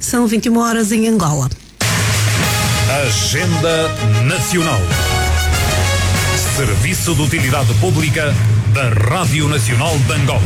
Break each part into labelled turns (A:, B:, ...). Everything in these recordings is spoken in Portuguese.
A: São 21 horas em Angola.
B: Agenda Nacional. Serviço de Utilidade Pública da Rádio Nacional de Angola.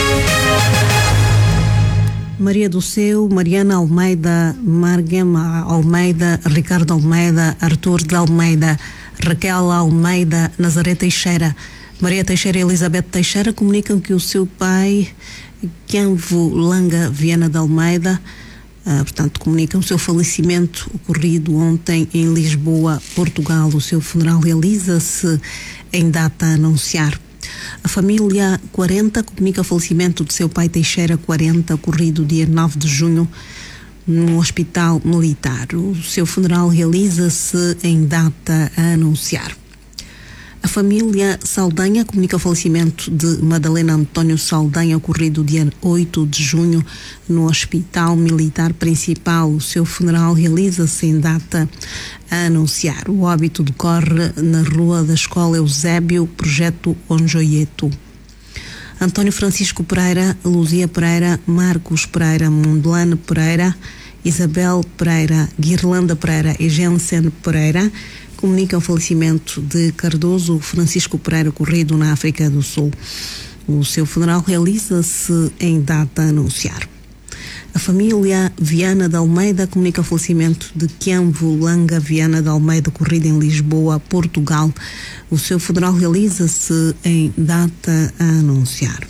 A: Maria do Céu, Mariana Almeida, Margema Almeida, Ricardo Almeida, Arthur de Almeida, Raquel Almeida, Nazaré Teixeira, Maria Teixeira e Elizabeth Teixeira comunicam que o seu pai, Kianvo Langa Viana de Almeida, comunicam o seu falecimento ocorrido ontem em Lisboa, Portugal. O seu funeral realiza-se em data a anunciar. A família 40 comunica o falecimento de seu pai Teixeira 40, ocorrido dia 9 de junho no Hospital Militar. O seu funeral realiza-se em data a anunciar. A família Saldanha comunica o falecimento de Madalena António Saldanha, ocorrido dia 8 de junho no Hospital Militar Principal. O seu funeral realiza-se em data a anunciar. O óbito decorre na Rua da Escola Eusébio, Projeto Onjoieto. António Francisco Pereira, Luzia Pereira, Marcos Pereira, Mondelane Pereira, Isabel Pereira, Guirlanda Pereira e Jensen Pereira comunicam o falecimento de Cardoso Francisco Pereira, ocorrido na África do Sul. O seu funeral realiza-se em data a anunciar. A família Viana de Almeida comunica o falecimento de Kianvo Langa Viana de Almeida, ocorrido em Lisboa, Portugal. O seu funeral realiza-se em data a anunciar.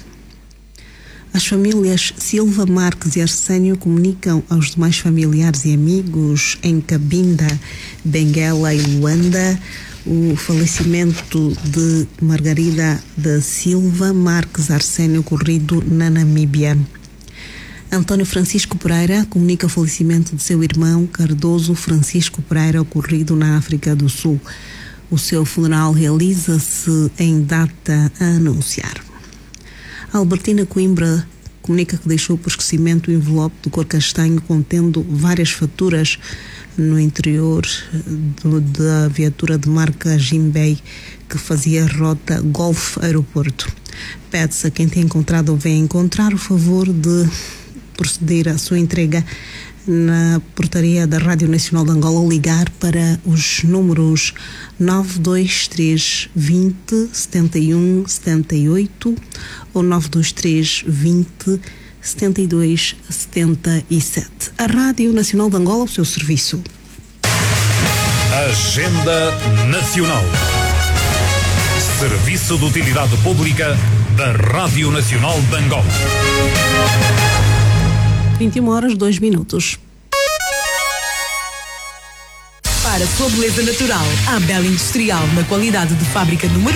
A: As famílias Silva Marques e Arsénio comunicam aos demais familiares e amigos em Cabinda, Benguela e Luanda o falecimento de Margarida da Silva Marques Arsénio, ocorrido na Namíbia. António Francisco Pereira comunica o falecimento de seu irmão Cardoso Francisco Pereira, ocorrido na África do Sul. O seu funeral realiza-se em data a anunciar. Albertina Coimbra comunica que deixou por esquecimento o envelope de cor castanho contendo várias faturas no interior da viatura de marca Jimbei que fazia rota Golfe-Aeroporto. Pede-se a quem tem encontrado ou vem encontrar o favor de proceder à sua entrega na portaria da Rádio Nacional de Angola ou ligar para os números 923 20 71 78 ou 923 20 72 77. A Rádio Nacional de Angola, o seu serviço.
B: Agenda Nacional. Serviço de Utilidade Pública da Rádio Nacional de Angola.
A: 21 horas 2 minutos.
C: Para a sua beleza natural, a Bela Industrial, na qualidade de fábrica número